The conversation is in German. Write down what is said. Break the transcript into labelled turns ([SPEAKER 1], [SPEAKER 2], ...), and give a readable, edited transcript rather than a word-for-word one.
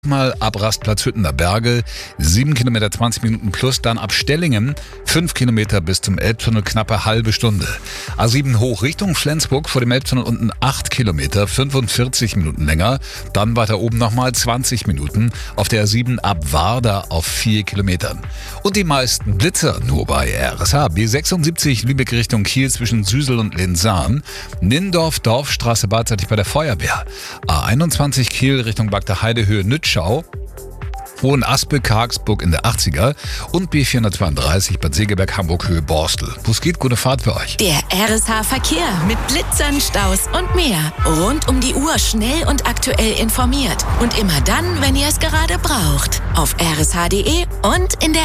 [SPEAKER 1] Mal ab Rastplatz Hüttener Berge, 7 Kilometer 20 Minuten plus, dann ab Stellingen 5 Kilometer bis zum Elbtunnel, knappe halbe Stunde. A7 hoch Richtung Flensburg, vor dem Elbtunnel unten 8 Kilometer, 45 Minuten länger, dann weiter oben nochmal 20 Minuten, auf der A7 ab Warda auf 4 Kilometern. Und die meisten Blitzer nur bei RSH. B76 Lübeck Richtung Kiel zwischen Süsel und Lenzahn, Nindorf, Dorfstraße beidseitig bei der Feuerwehr, A21 Kiel Richtung Bagda-Heide Höhe Nütschau, Hohenaspe, Kargsburg in der 80er und B432 Bad Segeberg, Hamburg Höhe Borstel. Wo es geht, gute Fahrt für euch.
[SPEAKER 2] Der RSH Verkehr mit Blitzern, Staus und mehr. Rund um die Uhr schnell und aktuell informiert. Und immer dann, wenn ihr es gerade braucht. Auf rsh.de und in der